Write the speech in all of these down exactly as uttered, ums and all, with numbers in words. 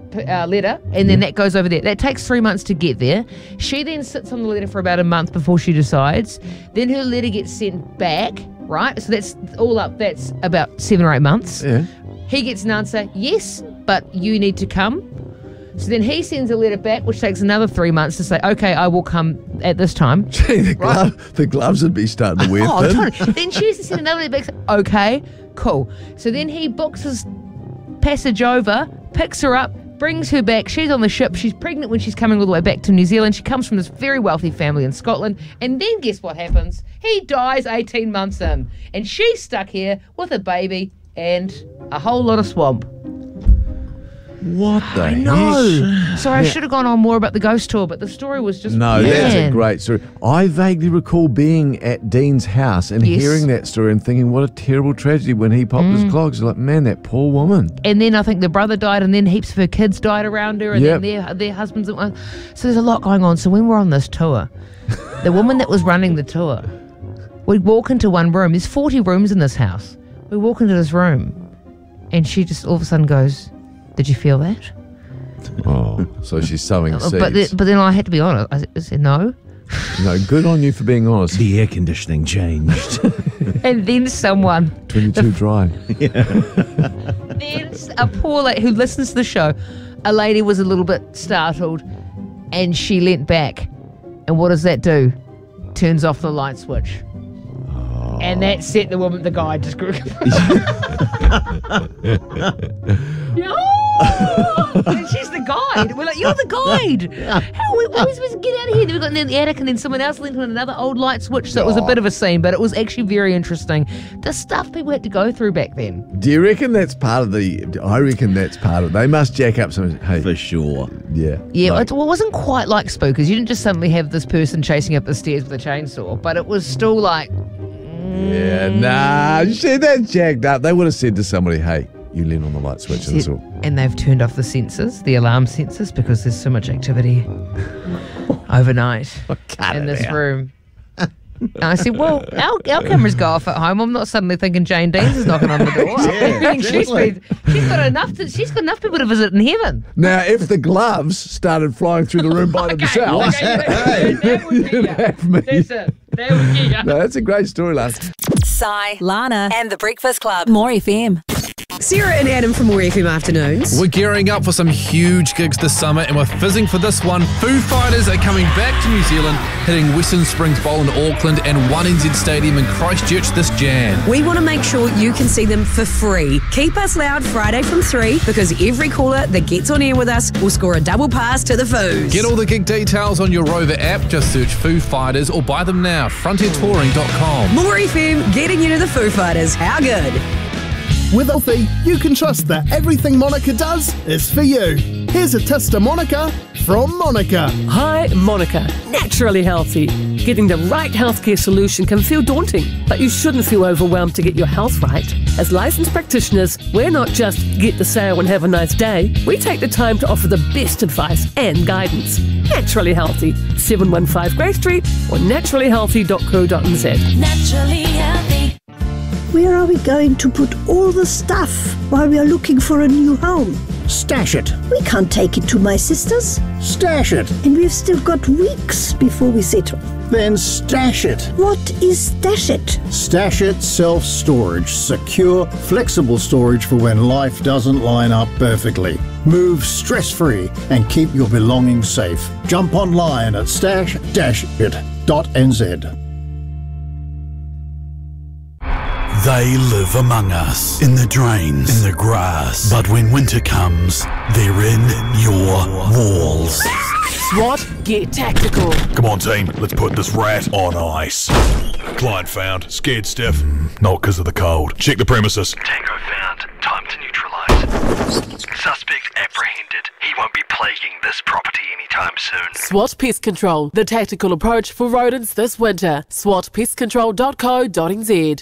uh, letter, and then that goes over there. That takes three months to get there. She then sits on the letter for about a month before she decides. Then her letter gets sent back, right? So that's all up. That's about seven or eight months. Yeah. He gets an answer, yes, but you need to come. So then he sends a letter back, which takes another three months to say, okay, I will come at this time. Gee, the, Right. glove, the gloves would be starting to wear Oh, thin. totally. Then she has to send another letter back, say, okay, cool. So then he books his passage over, picks her up, brings her back. She's on the ship. She's pregnant when she's coming all the way back to New Zealand. She comes from this very wealthy family in Scotland. And then guess what happens? He dies eighteen months in. And she's stuck here with a baby and a whole lot of swamp. What the I heck? know. Sorry, I should have gone on more about the ghost tour, but the story was just No, man. that's a great story. I vaguely recall being at Dean's house and Yes. hearing that story and thinking, what a terrible tragedy when he popped Mm. his clogs. Like, man, that poor woman. And then I think the brother died, and then heaps of her kids died around her, and Yep. then their their husbands. And so there's a lot going on. So when we're on this tour, the woman that was running the tour, we walk into one room. There's forty rooms in this house. We walk into this room, and she just all of a sudden goes, "Did you feel that?" Oh, so she's sowing seeds. But then, but then I had to be honest. I said no. No, good on you for being honest. The air conditioning changed. And then someone, twenty-two dry. then a poor lady who listens to the show, a lady was a little bit startled, and she leant back. And what does that do? Turns off the light switch. Oh. And that set the woman, the guy just grew. No! And she's the guide. We're like, you're the guide. How are we, are we supposed to get out of here? Then we got in the attic, and then someone else leaned on another old light switch. So it was a bit of a scene, but it was actually very interesting. The stuff people had to go through back then. Do you reckon that's part of the... I reckon that's part of it. They must jack up some... Hey, For sure. yeah. Yeah, like- it wasn't quite like Spookers. You didn't just suddenly have this person chasing up the stairs with a chainsaw, but it was still like, Yeah, nah, shit, that's jacked up. They would have said to somebody, hey, you lean on the light switch and that's all. and they've turned off the sensors, the alarm sensors, because there's so much activity overnight in this room. And I said, well, our, our cameras go off at home. I'm not suddenly thinking Jane Deans is knocking on the door. I'm thinking she's, been, she's got enough to, she's got enough people to visit in heaven. Now, if the gloves started flying through the room by themselves, okay, that would be you'd ya. have me. That's it. That would be ya. No, that's a great story, last. Si, Lana, and the Breakfast Club. More F M. Sarah and Adam from More F M Afternoons. We're gearing up for some huge gigs this summer, and we're fizzing for this one. Foo Fighters are coming back to New Zealand, hitting Western Springs Bowl in Auckland and one N Z Stadium in Christchurch this Jan. We want to make sure you can see them for free. Keep us loud Friday from three, because every caller that gets on air with us will score a double pass to the Foos. Get all the gig details on your Rover app. Just search Foo Fighters or buy them now. frontier touring dot com. More F M, getting you to the Foo Fighters. How good? With Alfie, you can trust that everything Monica does is for you. Here's a test of Monica from Monica. Hi, Monica. Naturally healthy. Getting the right healthcare solution can feel daunting, but you shouldn't feel overwhelmed to get your health right. As licensed practitioners, we're not just get the sale and have a nice day. We take the time to offer the best advice and guidance. Naturally Healthy, seven one five Grey Street or naturally healthy dot co dot n z. Naturally healthy. Where are we going to put all the stuff while we are looking for a new home? Stash it. We can't take it to my sister's, Stash it. and we've still got weeks before we settle. Then stash it. What is Stash It? Stash It Self-Storage. Secure, flexible storage for when life doesn't line up perfectly. Move stress-free and keep your belongings safe. Jump online at stash dash it dot n z. They live among us, in the drains, in the grass. But when winter comes, they're in your walls. SWAT, get tactical. Come on, team, let's put this rat on ice. Client found, scared stiff, not because of the cold. Check the premises. Tango found, time to neutralise. Suspect apprehended. He won't be plaguing this property anytime soon. SWAT Pest Control, the tactical approach for rodents this winter. swat pest control dot co dot n z.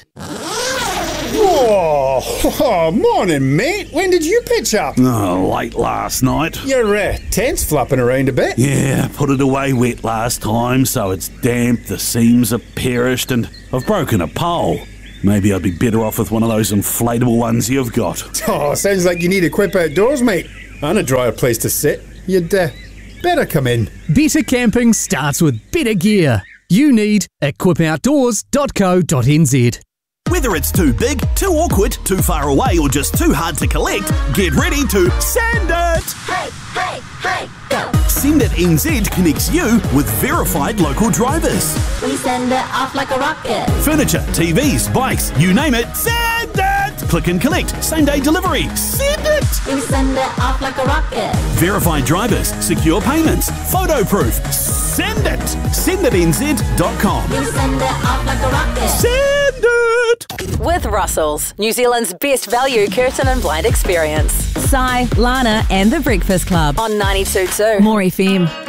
Whoa! Oh, morning, mate. When did you pitch up? Oh, late last night. Your uh, tent's flopping around a bit. Yeah, put it away wet last time, so it's damp, the seams are perished, and I've broken a pole. Maybe I'd be better off with one of those inflatable ones you've got. Oh, sounds like you need a quip outdoors, mate. and a drier place to sit, you'd uh, better come in. Better camping starts with better gear. You need equip outdoors dot co dot n z. Whether it's too big, too awkward, too far away, or just too hard to collect, get ready to send it! Hey, hey, hey, go! Send It N Z connects you with verified local drivers. We send it off like a rocket. Furniture, T Vs, bikes, you name it, send it! Click and collect, same day delivery, send it! We send it off like a rocket. Verified drivers, secure payments, photo proof, send it! send it n z dot com. We send it off like a rocket. Send it! With Russell's, New Zealand's best value curtain and blind experience. Si, Lana and The Breakfast Club On ninety-two point two. More F M.